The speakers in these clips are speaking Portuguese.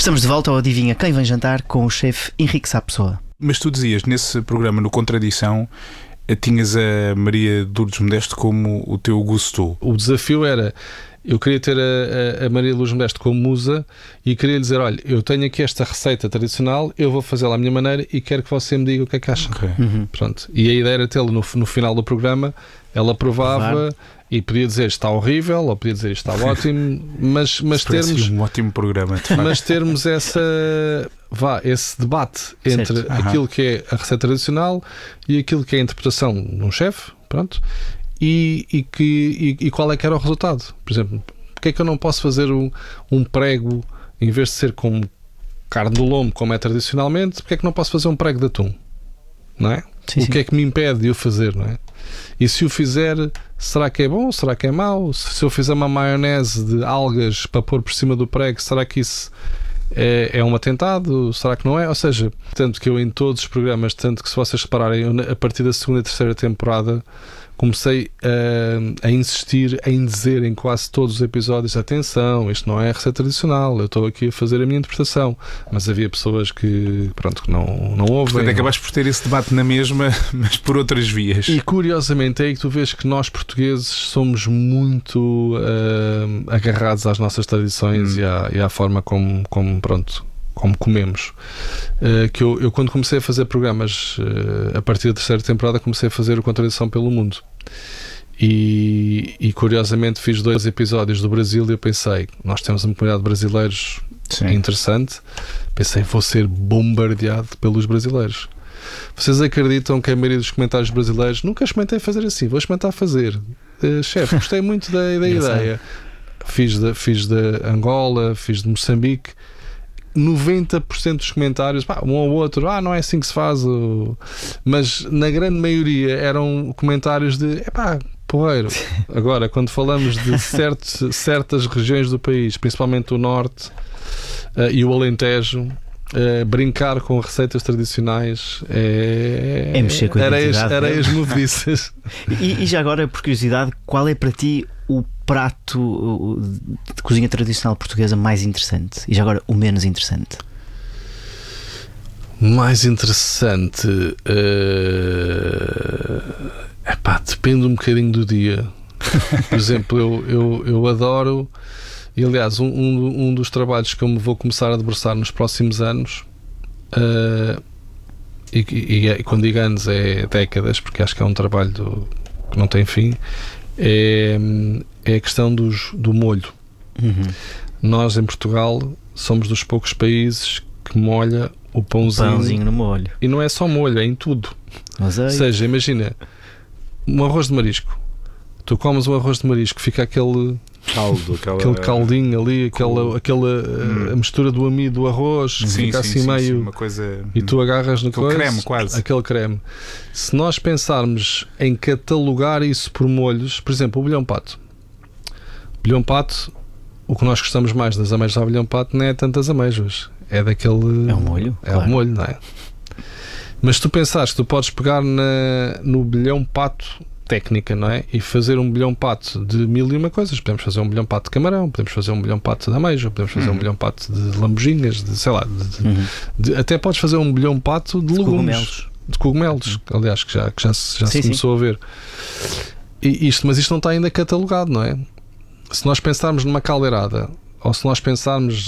Estamos de volta ao Adivinha Quem Vem Jantar com o chefe Henrique Sá Pessoa. Mas tu dizias, nesse programa, no Contradição, tinhas a Maria de Lourdes Modesto como o teu gusto. O desafio era, eu queria ter a Maria de Lourdes Modesto como musa e queria lhe dizer, olha, eu tenho aqui esta receita tradicional, eu vou fazê-la à minha maneira e quero que você me diga o que é que acha. Okay. Pronto. E a ideia era tê-la no final do programa, ela provava e podia dizer está horrível ou podia dizer está ótimo, mas termos um ótimo programa, de facto. Mas termos esse debate entre aquilo que é a receita tradicional e aquilo que é a interpretação de um chefe, pronto, e qual é que era o resultado. Por exemplo, porque é que eu não posso fazer um prego, em vez de ser como carne do lombo, como é tradicionalmente, porque é que não posso fazer um prego de atum? Não é? Sim, o que é que me impede de o fazer, não é? E se o fizer, será que é bom? Será que é mau? Se eu fizer uma maionese de algas para pôr por cima do prego, será que isso é um atentado? Será que não é? Ou seja, tanto que eu em todos os programas, tanto que se vocês repararem, a partir da segunda e terceira temporada comecei a insistir em dizer em quase todos os episódios, atenção, isto não é a receita tradicional, eu estou aqui a fazer a minha interpretação, mas havia pessoas que, pronto, que não ouvem. Portanto, acabaste por ter esse debate na mesma, mas por outras vias. E curiosamente é aí que tu vês que nós portugueses somos muito agarrados às nossas tradições e à forma como comemos. Que eu quando comecei a fazer programas a partir da terceira temporada, comecei a fazer o Contradição pelo Mundo e curiosamente fiz 2 episódios do Brasil e eu pensei, nós temos uma comunidade de brasileiros interessante, pensei, vou ser bombardeado pelos brasileiros. Vocês acreditam que a maioria dos comentários brasileiros, nunca experimentei fazer assim, vou experimentar a fazer, chefe, gostei muito da ideia. Fiz de Angola, fiz de Moçambique. 90% dos comentários, um ou outro, não é assim que se faz, mas na grande maioria eram comentários de porreiro. Agora, quando falamos de certas regiões do país, principalmente o Norte e o Alentejo, brincar com receitas tradicionais é mexer com a areias movediças. E já agora, por curiosidade, qual é para ti o prato de cozinha tradicional portuguesa mais interessante? E já agora o menos interessante? Mais interessante depende um bocadinho do dia. Por exemplo, eu adoro, e aliás um dos trabalhos que eu me vou começar a debruçar nos próximos anos, e quando digo anos é décadas, porque acho que é um trabalho que não tem fim, é a questão do molho. Nós em Portugal somos dos poucos países que molha o pãozinho no molho. E não é só molho, é em tudo. Ou seja, imagina um arroz de marisco, tu comes um arroz de marisco, fica aquele caldo, aquele caldinho ali, aquela mistura do amido do arroz, fica assim meio uma coisa, e tu agarras no creme, quase aquele creme. Se nós pensarmos em catalogar isso por molhos, por exemplo, o bilhão pato, o que nós gostamos mais das ameijas ao bilhão pato não é tantas ameijas, é daquele, é um molho, o molho, não é? Mas se tu pensares que tu podes pegar no bilhão pato técnica, não é? E fazer um bilhão pato de 1000 e uma coisas. Podemos fazer um bilhão pato de camarão, podemos fazer um bilhão pato de ameijo, podemos fazer um bilhão pato de lambujinhas, de sei lá, até podes fazer um bilhão pato de legumes, de cogumelos, aliás, que já se começou a ver. Mas isto não está ainda catalogado, não é? Se nós pensarmos numa caldeirada, ou se nós pensarmos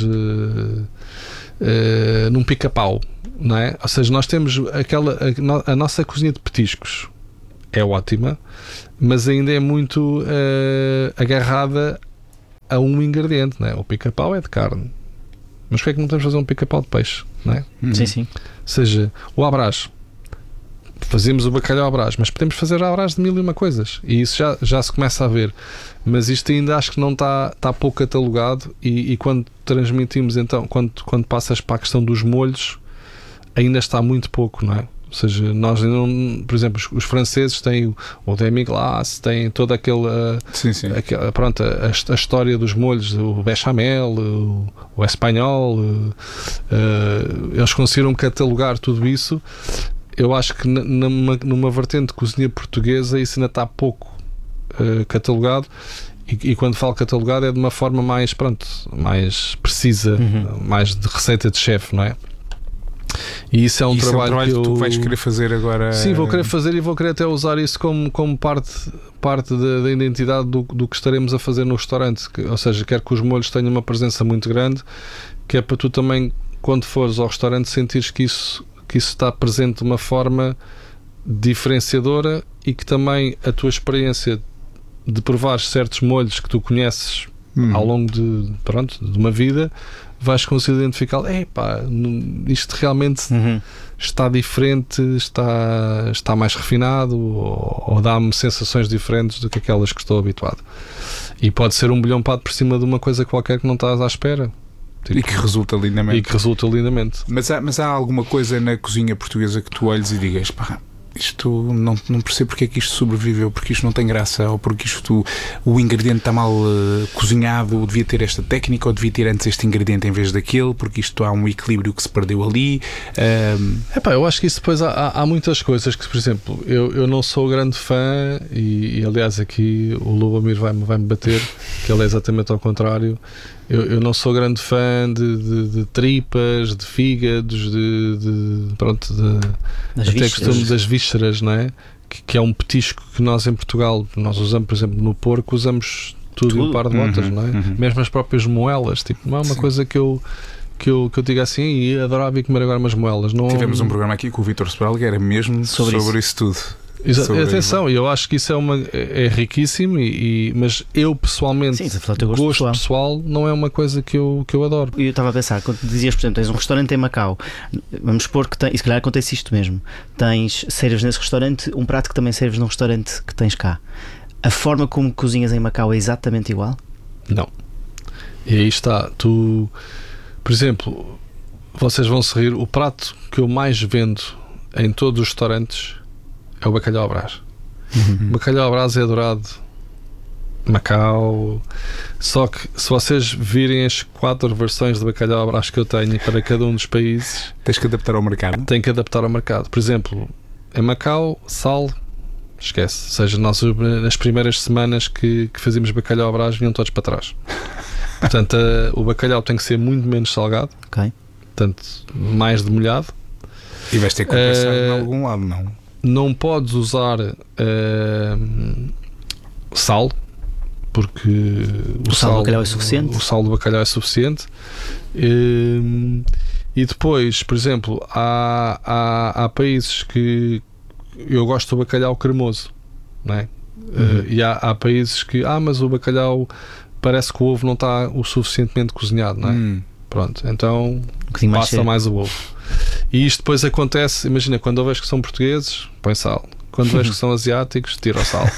num pica-pau, não é? Ou seja, nós temos a nossa cozinha de petiscos é ótima, mas ainda é muito agarrada a um ingrediente, não é? O pica-pau é de carne, mas porquê é que não podemos fazer um pica-pau de peixe, não é? Sim. Ou seja, o à Brás, fazemos o bacalhau à Brás, mas podemos fazer à Brás de 1000 e uma coisas, e isso já se começa a ver, mas isto ainda acho que não está pouco catalogado, e quando transmitimos, então, quando passas para a questão dos molhos, ainda está muito pouco, não é? Ou seja, nós não, por exemplo, os franceses têm o demi-glace, têm toda aquela pronto, a história dos molhos, o bechamel, o espanhol, eles conseguiram catalogar tudo isso. Eu acho que numa vertente de cozinha portuguesa isso ainda está pouco catalogado, E quando falo catalogado é de uma forma mais, mais precisa, mais de receita de chefe, não é? E isso é um trabalho que tu vais querer fazer agora. Sim, vou querer fazer e vou querer até usar isso como parte da identidade do que estaremos a fazer no restaurante. Ou seja, quero que os molhos tenham uma presença muito grande, que é para tu também, quando fores ao restaurante, sentires que isso está presente de uma forma diferenciadora e que também a tua experiência de provar certos molhos que tu conheces ao longo de uma vida, vais conseguir identificar, isto realmente está diferente, está mais refinado, ou dá-me sensações diferentes do que aquelas que estou habituado. E pode ser um bolhão pato por cima de uma coisa qualquer que não estás à espera. E que resulta lindamente. Mas há alguma coisa na cozinha portuguesa que tu olhes e digas, isto não percebo porque é que isto sobreviveu, porque isto não tem graça, ou porque o ingrediente está mal cozinhado, ou devia ter esta técnica, ou devia ter antes este ingrediente em vez daquele, porque isto há um equilíbrio que se perdeu ali. Eu acho que isso depois há muitas coisas que, por exemplo, eu não sou grande fã, e aliás aqui o Lubomir vai-me bater, que ele é exatamente ao contrário. Eu não sou grande fã de tripas, de fígados, das vísceras, não é? Que é um petisco que nós em Portugal, nós usamos, por exemplo, no porco, usamos tudo. E um par de botas, não é? Mesmo as próprias moelas, não é uma coisa que eu diga assim, e adorava ir comer agora umas moelas. Tivemos um programa aqui com o Vítor Sobral que era mesmo sobre isso tudo. Atenção, eu acho que isso é riquíssimo, mas eu pessoalmente, gosto pessoal, não é uma coisa que eu adoro. Eu estava a pensar, quando dizias, por exemplo, tens um restaurante em Macau, vamos supor que e se calhar acontece isto mesmo, serves nesse restaurante um prato que também serves num restaurante que tens cá. A forma como cozinhas em Macau é exatamente igual? Não. E aí está, por exemplo, vocês vão se rir, o prato que eu mais vendo em todos os restaurantes é o bacalhau à Brás. O bacalhau à Brás é adorado em Macau. Só que se vocês virem as 4 versões de bacalhau à Brás que eu tenho para cada um dos países, tens que adaptar ao mercado. Tem que adaptar ao mercado. Por exemplo, em Macau, sal, esquece. Ou seja, nós nas primeiras semanas que fazíamos bacalhau à Brás vinham todos para trás. Portanto, o bacalhau tem que ser muito menos salgado. Portanto, mais demolhado. E vais ter que compensar de algum lado, não? Não podes usar sal, porque o sal do bacalhau é suficiente. O sal do bacalhau é suficiente. E depois, por exemplo, há países que eu gosto do bacalhau cremoso, não é? E há países que mas o bacalhau parece que o ovo não está o suficientemente cozinhado, não é? Pronto, então passa mais o ovo. E isto depois acontece, imagina, quando eu vejo que são portugueses, põe sal. Quando vejo que são asiáticos, tira o sal.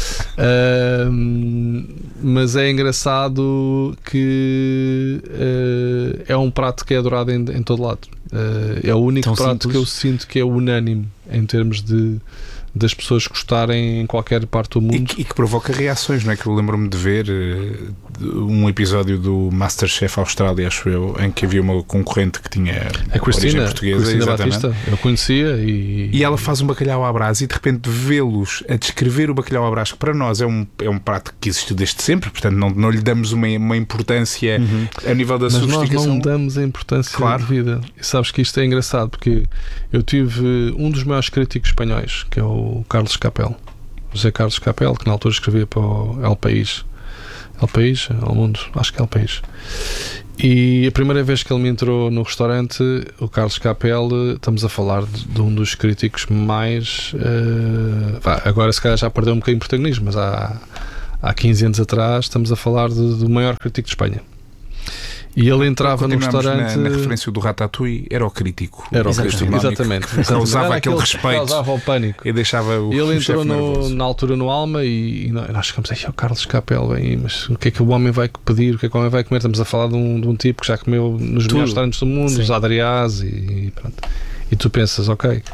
Mas é engraçado que é um prato que é adorado em todo lado. É o único prato que eu sinto que é unânime em termos das pessoas gostarem em qualquer parte do mundo. E que provoca reações, não é? Que eu lembro-me de ver um episódio do Masterchef Austrália, acho eu, em que havia uma concorrente que tinha a Cristina portuguesa, Batista, eu conhecia, e ela faz um bacalhau à Brás, e de repente vê-los a descrever o bacalhau à Brás, que para nós é um prato que existe desde sempre, portanto não lhe damos uma importância a nível da sofisticação. Nós não damos a importância devida. E sabes que isto é engraçado, porque eu tive um dos maiores críticos espanhóis, que é o Carlos Capel, José Carlos Capel, que na altura escrevia para o El País, El Mundo, acho que é El País. E a primeira vez que ele me entrou no restaurante, o Carlos Capel, estamos a falar de um dos críticos mais agora se calhar já perdeu um bocadinho de protagonismo, mas há 15 anos atrás estamos a falar do maior crítico de Espanha. E ele entrava no restaurante. Na referência do Ratatouille, era o crítico. Era o crítico, exatamente. Causava aquele respeito. Causava o pânico. E deixava o ele entrou na altura no Alma, e nós ficamos aí, o Carlos Capel, mas o que é que o homem vai pedir? O que é que o homem vai comer? Estamos a falar de um tipo que já comeu nos melhores restaurantes do mundo, os Adriás, e pronto. E tu pensas, ok.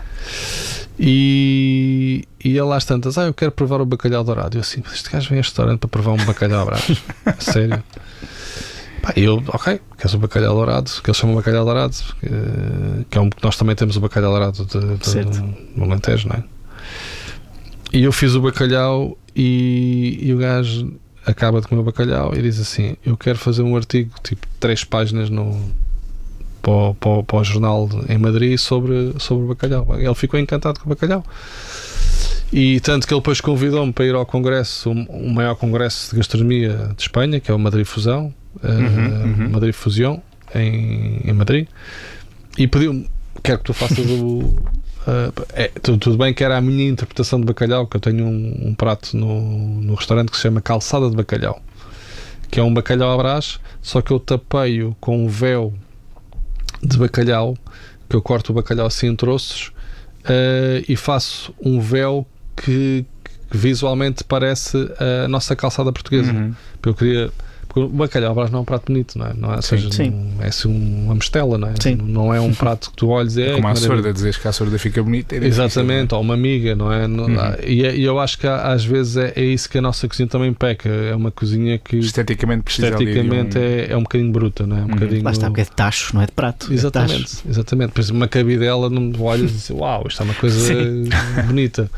E ele às tantas, eu quero provar o bacalhau dourado. E eu assim, este gajo vem a este restaurante para provar um bacalhau dourado. Sério? E eu, ok, queres o bacalhau dourado, que eles chamam bacalhau dourado, que é que nós também temos o bacalhau dourado no Alentejo, não é? E eu fiz o bacalhau, e o gajo acaba de comer o bacalhau e diz assim: eu quero fazer um artigo tipo 3 páginas para o jornal em Madrid sobre o bacalhau. Ele ficou encantado com o bacalhau. E tanto que ele depois convidou-me para ir ao congresso, o maior congresso de gastronomia de Espanha, que é o Madrid Fusão, Madrid Fusión, em Madrid, e pediu-me: quero que tu faças tudo bem que era a minha interpretação de bacalhau, que eu tenho um prato no restaurante que se chama calçada de bacalhau, que é um bacalhau à brás, só que eu tapei-o com um véu de bacalhau, que eu corto o bacalhau assim em troços, e faço um véu que visualmente parece a nossa calçada portuguesa. Eu queria... Porque o bacalhau à brás não é um prato bonito, não é? Não é, seja, não, é assim uma mistela, não é? Não é um prato que tu olhes e como a sorda, dizes que a sorda fica bonita. Exatamente, ou uma amiga, não é? E eu acho que às vezes é isso que a nossa cozinha também peca. É uma cozinha que esteticamente é um bocadinho bruta, não é? Um bocadinho... Lá está, porque é de tacho, não é de prato. Exatamente, exatamente. Por exemplo, uma cabidela, não olhas e dizes: uau, isto é uma coisa bonita.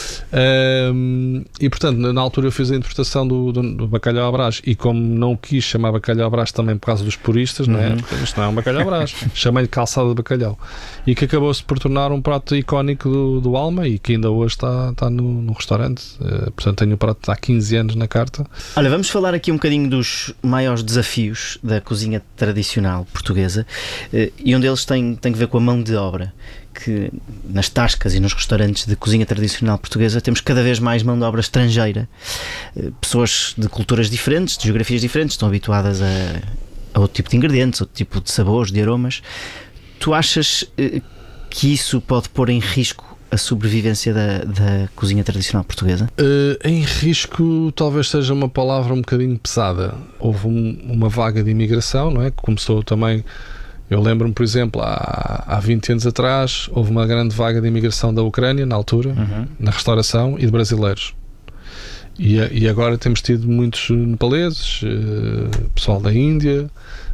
E portanto, na altura eu fiz a interpretação do bacalhau à brás, e como não quis chamar bacalhau à brás também por causa dos puristas, não é? Porque isto não é um bacalhau à brás, chamei-lhe calçada de bacalhau, e que acabou-se por tornar um prato icónico do Alma, e que ainda hoje está no restaurante. Portanto, tenho o prato há 15 anos na carta. Olha, vamos falar aqui um bocadinho dos maiores desafios da cozinha tradicional portuguesa, e um deles tem que ver com a mão de obra, que nas tascas e nos restaurantes de cozinha tradicional portuguesa temos cada vez mais mão de obra estrangeira. Pessoas de culturas diferentes, de geografias diferentes, estão habituadas a outro tipo de ingredientes, outro tipo de sabores, de aromas. Tu achas que isso pode pôr em risco a sobrevivência da cozinha tradicional portuguesa? Em risco talvez seja uma palavra um bocadinho pesada. Houve uma vaga de imigração, não é? Que começou também... Eu lembro-me, por exemplo, há 20 anos atrás, houve uma grande vaga de imigração da Ucrânia, na altura, na restauração, e de brasileiros. E agora temos tido muitos nepaleses, pessoal da Índia,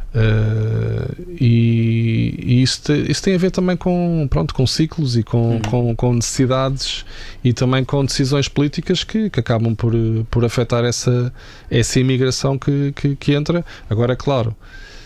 e isso tem a ver também com ciclos e com necessidades, e também com decisões políticas que acabam por afetar essa imigração que entra. Agora, é claro,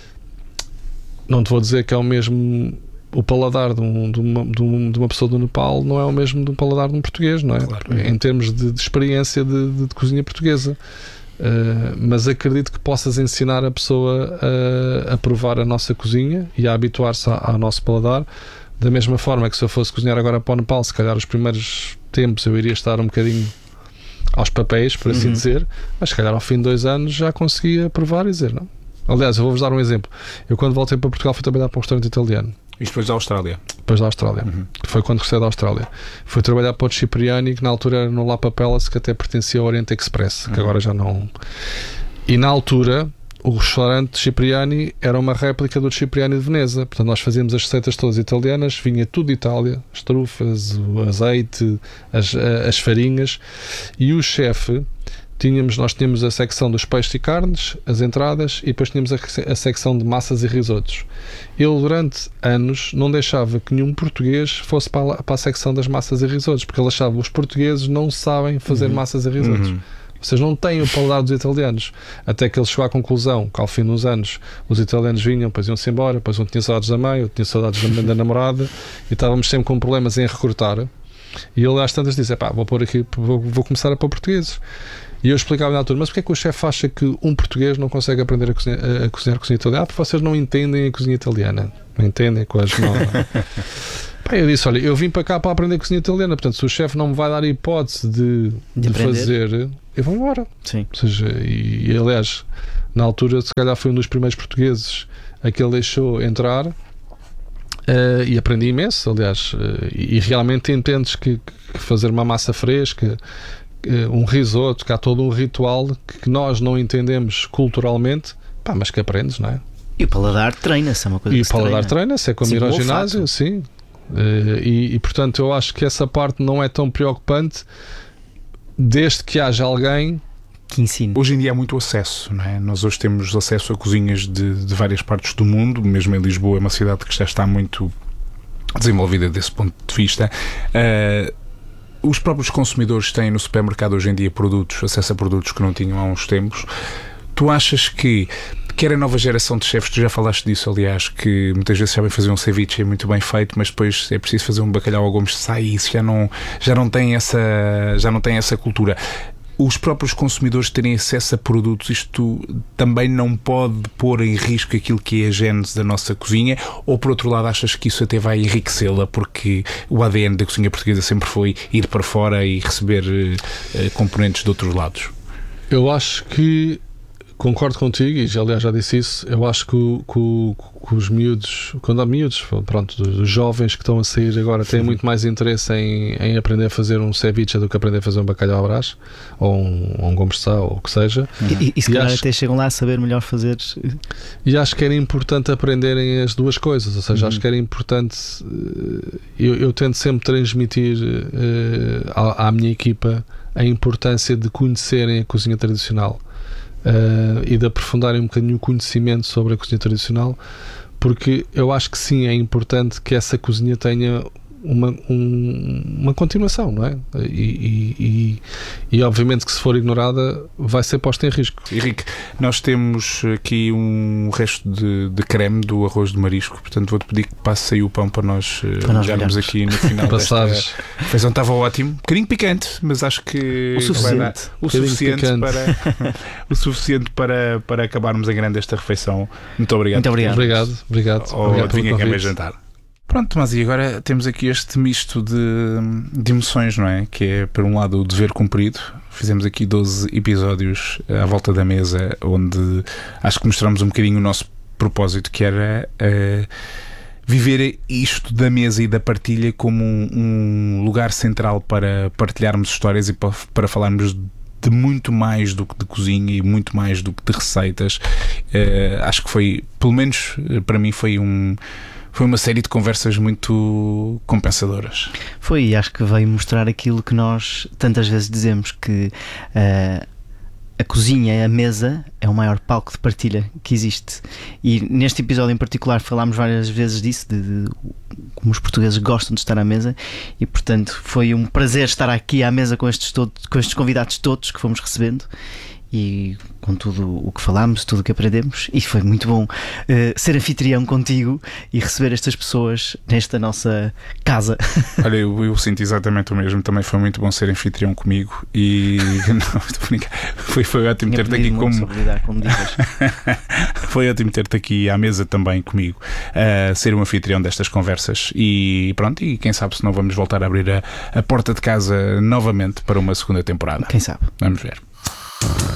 não te vou dizer que é o mesmo. O paladar de uma pessoa do Nepal não é o mesmo do paladar de um português, não é? Claro. Em termos de experiência de cozinha portuguesa. Mas acredito que possas ensinar a pessoa a provar a nossa cozinha e a habituar-se ao nosso paladar, da mesma forma que se eu fosse cozinhar agora para o Nepal, se calhar os primeiros tempos eu iria estar um bocadinho aos papéis, por assim dizer, mas se calhar ao fim de 2 anos já conseguia provar e dizer: não. Aliás, eu vou-vos dar um exemplo. Eu, quando voltei para Portugal, fui trabalhar para um restaurante italiano. Isto depois da Austrália? Depois da Austrália. Foi quando regressei da Austrália. Fui trabalhar para o Cipriani, que na altura era no La Papelas, que até pertencia ao Oriente Express, que agora já não... E na altura, o restaurante Cipriani era uma réplica do Cipriani de Veneza. Portanto, nós fazíamos as receitas todas italianas, vinha tudo de Itália, as trufas, o azeite, as farinhas, e o chefe... Nós tínhamos a secção dos peixes e carnes, as entradas, e depois tínhamos a secção de massas e risotos. Ele, durante anos, não deixava que nenhum português fosse para a secção das massas e risotos, porque ele achava que os portugueses não sabem fazer massas e risotos. Vocês não têm o paladar dos italianos. Até que ele chegou à conclusão que, ao fim dos anos, os italianos vinham, depois iam-se embora, depois um tinha saudades da mãe, outro tinha saudades da namorada, e estávamos sempre com problemas em recrutar. E ele, às tantas, disse: vou começar a pôr portugueses. E eu explicava na altura: mas porquê é que o chefe acha que um português não consegue aprender a cozinhar cozinha italiana? Porque vocês não entendem a cozinha italiana. Não entendem com as mãos. Eu disse: olha, eu vim para cá para aprender a cozinha italiana, portanto, se o chefe não me vai dar a hipótese de fazer, eu vou embora. Sim. Ou seja, e aliás, na altura, se calhar foi um dos primeiros portugueses a que ele deixou entrar. E aprendi imenso, aliás, e realmente entendes que fazer uma massa fresca, um risoto, que há todo um ritual que nós não entendemos culturalmente, mas que aprendes, não é? E o paladar treina-se, é uma coisa. E o paladar treina-se, é como ir ao ginásio, sim. E portanto eu acho que essa parte não é tão preocupante, desde que haja alguém que ensine. Hoje em dia há muito acesso, não é? Nós hoje temos acesso a cozinhas de várias partes do mundo, mesmo em Lisboa, é uma cidade que já está muito desenvolvida desse ponto de vista. os próprios consumidores têm no supermercado hoje em dia acesso a produtos que não tinham há uns tempos. Tu achas que quer a nova geração de chefes, tu já falaste disso, aliás, que muitas vezes sabem fazer um ceviche muito bem feito, mas depois é preciso fazer um bacalhau ao Gomes de Sá e isso já não tem essa cultura. Os próprios consumidores terem acesso a produtos, isto também não pode pôr em risco aquilo que é a gênese da nossa cozinha, ou por outro lado achas que isso até vai enriquecê-la, porque o ADN da cozinha portuguesa sempre foi ir para fora e receber componentes de outros lados? Eu acho que concordo contigo, e aliás já disse isso. Eu acho que os miúdos, quando há miúdos, pronto, os jovens que estão a sair agora têm muito mais interesse em aprender a fazer um ceviche do que aprender a fazer um bacalhau à Brás ou um Gomes de Sá, ou o que seja. E se calhar até chegam lá a saber melhor fazer. E acho que era importante aprenderem as duas coisas, ou seja, acho que era importante. Eu tento sempre transmitir à minha equipa a importância de conhecerem a cozinha tradicional. E de aprofundarem um bocadinho o conhecimento sobre a cozinha tradicional, porque eu acho que sim, é importante que essa cozinha tenha uma continuação, não é? E obviamente que se for ignorada vai ser posta em risco. Henrique, nós temos aqui um resto de creme do arroz de marisco, portanto vou-te pedir que passe aí o pão para nós olharmos aqui no final desta refeição. Estava ótimo, um bocadinho picante, mas acho que o suficiente para acabarmos em grande esta refeição. Muito obrigado. Muito obrigado. Obrigado vinha aqui a jantar. Pronto, mas e agora temos aqui este misto de emoções, não é? Que é, por um lado, o dever cumprido. Fizemos aqui 12 episódios à volta da mesa, onde acho que mostramos um bocadinho o nosso propósito, que era viver isto da mesa e da partilha como um lugar central para partilharmos histórias e para falarmos de muito mais do que de cozinha e muito mais do que de receitas. Acho que foi, pelo menos para mim, foi uma série de conversas muito compensadoras. Foi, e acho que veio mostrar aquilo que nós tantas vezes dizemos, que a cozinha, a mesa, é o maior palco de partilha que existe. E neste episódio em particular falámos várias vezes disso, de como os portugueses gostam de estar à mesa, e portanto foi um prazer estar aqui à mesa com estes convidados todos que fomos recebendo, e com tudo o que falámos, tudo o que aprendemos, e foi muito bom ser anfitrião contigo e receber estas pessoas nesta nossa casa. Olha, eu sinto exatamente o mesmo, também foi muito bom ser anfitrião comigo, e não, estou a brincar. Foi ótimo ter-te aqui como foi ótimo ter-te aqui à mesa também comigo, ser um anfitrião destas conversas, e pronto, e quem sabe se não vamos voltar a abrir a porta de casa novamente para uma segunda temporada. Quem sabe? Vamos ver.